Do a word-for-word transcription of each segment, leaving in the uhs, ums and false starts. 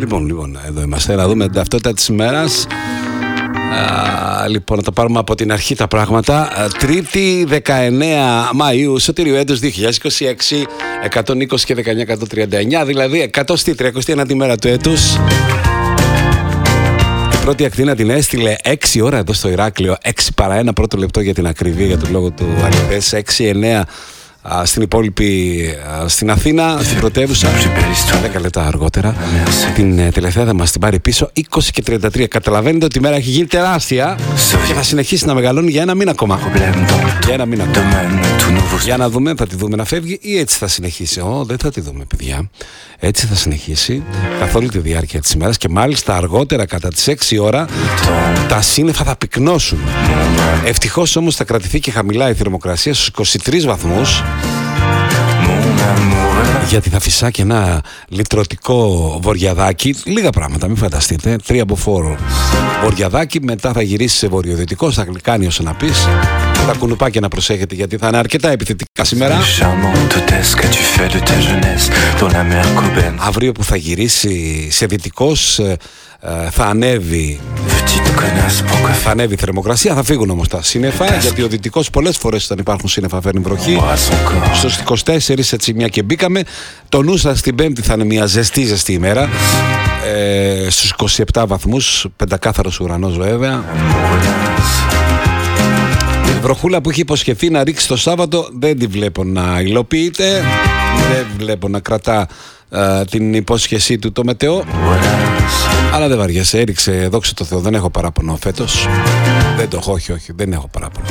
Λοιπόν, λοιπόν, εδώ είμαστε να δούμε την ταυτότητα της ημέρας. Α, λοιπόν, να τα πάρουμε από την αρχή τα πράγματα. Τρίτη δεκαεννέα Μαΐου, Σωτήριο έτος δύο χιλιάδες είκοσι έξι, εκατόν είκοσι και δεκαεννιά εκατόν τριάντα εννιά, δηλαδή εκατοστή τριακοστή ένατη μέρα του έτους. Η πρώτη ακτίνα την έστειλε έξι ώρα εδώ στο Ηράκλειο, έξι παρά ένα πρώτο λεπτό για την ακριβή, για τον λόγο του αληθές, έξι εννέα στην υπόλοιπη, στην Αθήνα, στην πρωτεύουσα, δέκα λεπτά αργότερα. Την τελευταία θα μας την πάρει πίσω, είκοσι και τριάντα τρία. Καταλαβαίνετε ότι η μέρα έχει γίνει τεράστια και θα συνεχίσει να μεγαλώνει για ένα μήνα ακόμα. Για ένα μήνα ακόμα. Για να δούμε, θα τη δούμε να φεύγει ή έτσι θα συνεχίσει. Ω, δεν θα τη δούμε, παιδιά. Έτσι θα συνεχίσει καθ' όλη τη διάρκεια της ημέρας και μάλιστα αργότερα κατά τις έξι ώρα τα σύννεφα θα πυκνώσουν. Ευτυχώς όμως θα κρατηθεί και χαμηλά η θερμοκρασία στους είκοσι τρεις βαθμούς, γιατί θα φυσά και ένα λιτρωτικό βοριαδάκι, λίγα πράγματα, μην φανταστείτε, τρία από φόρο βοριαδάκι, μετά θα γυρίσει σε βορειοδυτικό, στα γλυκάνει όσο να πεις. Τα κουνουπάκια να προσέχετε γιατί θα είναι αρκετά επιθετικά σήμερα. Αύριο που θα γυρίσει σε δυτικός θα ανέβει θα ανέβει η θερμοκρασία, θα φύγουν όμως τα σύννεφα, γιατί ο δυτικός πολλές φορές όταν υπάρχουν σύννεφα φέρνει βροχή. Στους είκοσι τέσσερα έτσι μια και μπήκαμε. Το νου σας την Πέμπτη θα είναι μια ζεστή ζεστή ημέρα, ε, στους είκοσι επτά βαθμούς, πεντακάθαρος ουρανός βέβαια. Η βροχούλα που έχει υποσχεθεί να ρίξει το Σάββατο δεν τη βλέπω να υλοποιείται, δεν βλέπω να κρατά α, την υπόσχεσή του το μετεό. Αλλά δεν βαριέσαι, έριξε, δόξα τω Θεώ, δεν έχω παράπονο φέτος. Δεν το έχω, όχι, όχι, δεν έχω παράπονο.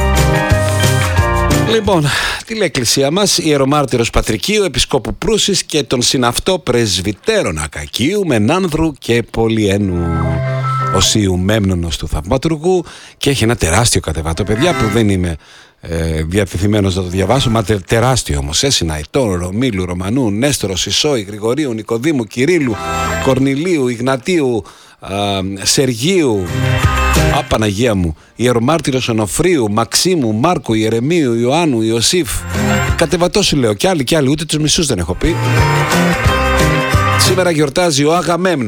Λοιπόν, τηλεεκκλησία μας, Ιερομάρτυρος Πατρικίου, Επισκόπου Προύσης και τον συναυτό πρεσβυτέρων Ακακίου, Μενάνδρου και Πολυένου, Οσίου Μέμνονος του Θαυματουργού, και έχει ένα τεράστιο κατεβάτο, παιδιά, που δεν είμαι ε, διατεθειμένος να το διαβάσω, μα τε, τεράστιο όμως, ε, Συναϊτών, Ρωμήλου, Ρωμανού, Νέστορος, Ισόη, Γρηγορίου, Νικοδήμου, Κυρίλου, Κορνηλίου, Ιγνατίου, α, Σεργίου, Α, Παναγία μου, Ιερομάρτυρος Ονοφρίου, Μαξίμου, Μάρκου, Ιερεμίου, Ιωάννου, Ιωσήφ. Κατεβατό σου λέω, κι άλλοι κι άλλοι, ούτε τους μισούς δεν έχω πει. Σήμερα γιορτάζει ο Αγαμέμνων.